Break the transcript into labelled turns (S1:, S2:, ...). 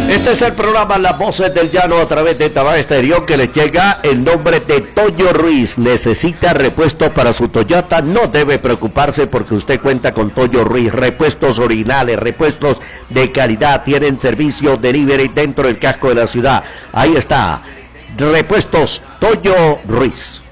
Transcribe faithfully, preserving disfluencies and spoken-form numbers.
S1: Este es el programa Las Voces del Llano a través de Tabá Estéreo, que le llega en nombre de Toyo Ruiz. ¿Necesita repuestos para su Toyota? No debe preocuparse porque usted cuenta con Toyo Ruiz. Repuestos originales, repuestos de calidad. Tienen servicio delivery dentro del casco de la ciudad. Ahí está. Repuestos Toyo Ruiz.